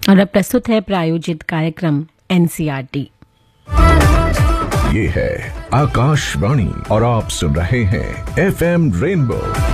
और अब प्रस्तुत है प्रायोजित कार्यक्रम एनसीईआरटी। ये है आकाशवाणी और आप सुन रहे हैं एफएम रेनबो